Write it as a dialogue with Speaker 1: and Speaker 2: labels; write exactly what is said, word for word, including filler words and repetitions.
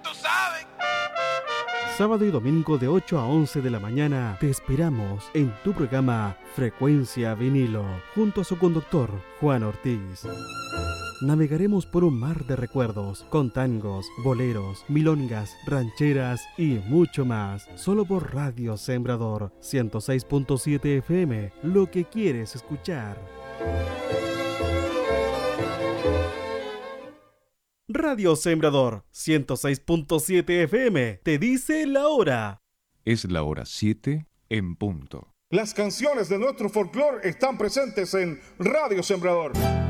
Speaker 1: tú sabes.
Speaker 2: Sábado y domingo de ocho a once de la mañana te esperamos en tu programa Frecuencia Vinilo, junto a su conductor Juan Ortiz. Navegaremos por un mar de recuerdos, con tangos, boleros, milongas, rancheras y mucho más, solo por Radio Sembrador ciento seis punto siete F M, lo que quieres escuchar. Radio Sembrador ciento seis punto siete F M te dice la hora.
Speaker 3: Es la hora siete en punto.
Speaker 4: Las canciones de nuestro folclore están presentes en Radio Sembrador.